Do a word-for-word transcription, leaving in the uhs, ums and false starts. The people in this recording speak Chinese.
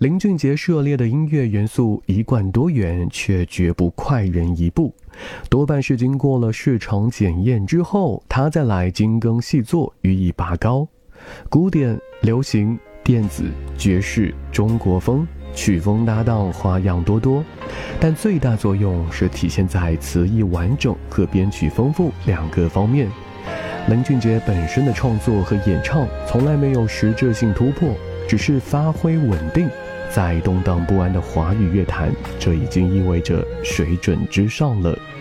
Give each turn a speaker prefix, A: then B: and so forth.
A: 林俊杰涉猎的音乐元素一贯多元，却绝不快人一步，多半是经过了市场检验之后，他再来精耕细作，予以拔高。古典、流行、电子、爵士、中国风，曲风搭档花样多多，但最大作用是体现在词意完整和编曲丰富两个方面。林俊杰本身的创作和演唱从来没有实质性突破，只是发挥稳定，在动荡不安的华语乐坛，这已经意味着水准之上了。